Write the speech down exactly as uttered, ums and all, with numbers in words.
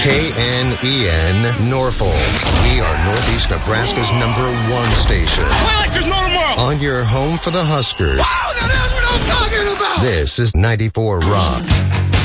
K N E N Norfolk. We are Northeast Nebraska's number one station. Play like there's no tomorrow. On your home for the Huskers. Wow, that is what I'm talking about. This is ninety-four Rock.